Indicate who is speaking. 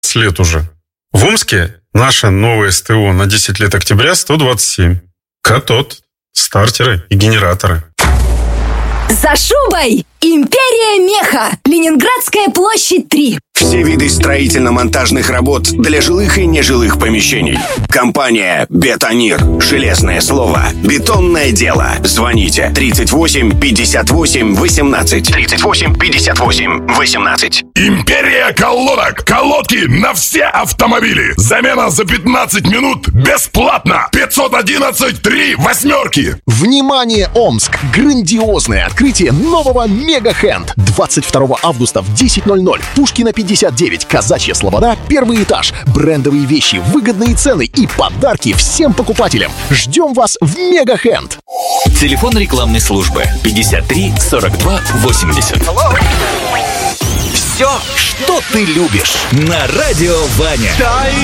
Speaker 1: лет уже. В Омске наше новое СТО на 10 лет октября 127. Катод, стартеры и генераторы.
Speaker 2: За шубой! Империя меха! Ленинградская площадь 3.
Speaker 3: Все виды строительно-монтажных работ для жилых и нежилых помещений. Компания «Бетонир». Железное слово. Бетонное дело. Звоните 38 58 18. 38 58 18.
Speaker 4: Империя колодок. Колодки на все автомобили. Замена за 15 минут бесплатно. 511 3 восьмерки.
Speaker 5: Внимание, Омск! Грандиозное открытие нового Мегахенд. 22 августа в 10:00. Пушкина 59, Казачья Слобода, первый этаж. Брендовые вещи, выгодные цены и подарки всем покупателям. Ждем вас в Мегахенд.
Speaker 6: Телефон рекламной службы 53 42 80. Все, что ты любишь, на радио Ваня.